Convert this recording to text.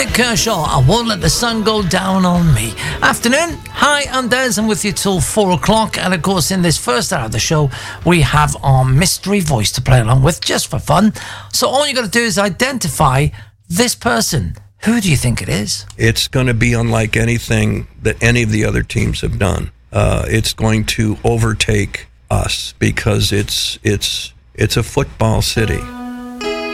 Kershaw, I won't let the sun go down on me. Afternoon. Hi, I'm Des. I'm with you till 4 o'clock. And of course, in this first hour of the show, we have our mystery voice to play along with just for fun. So all you got to do is identify this person. Who do you think it is? It's going to be unlike anything that any of the other teams have done. It's going to overtake us because it's a football city.